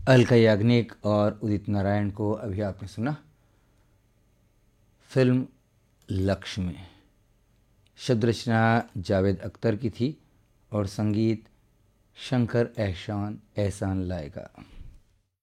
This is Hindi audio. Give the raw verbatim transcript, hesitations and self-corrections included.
अलका याग्निक और उदित नारायण को अभी आपने सुना फिल्म लक्ष्य में। शब्द रचना जावेद अख्तर की थी और संगीत शंकर एहसान एहसान लाएगा।